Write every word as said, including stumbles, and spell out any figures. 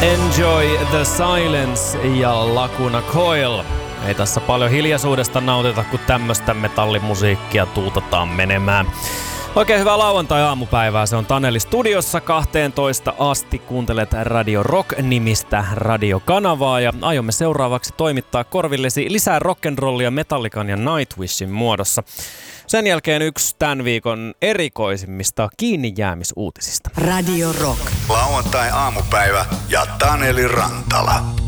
Enjoy the Silence ja Lacuna Coil. Ei tässä paljon hiljaisuudesta nautita, kun tämmöstä metallimusiikkia tuutataan menemään. Oikein hyvää lauantai-aamupäivää. Se on Taneli studiossa kahteentoista asti. Kuuntelet Radio Rock-nimistä radiokanavaa ja aiomme seuraavaksi toimittaa korvillesi lisää rock'n'rollia Metallican ja Nightwishin muodossa. Sen jälkeen yksi tämän viikon erikoisimmista kiinnijäämisuutisista. Radio Rock. Lauantai-aamupäivä ja Taneli Rantala.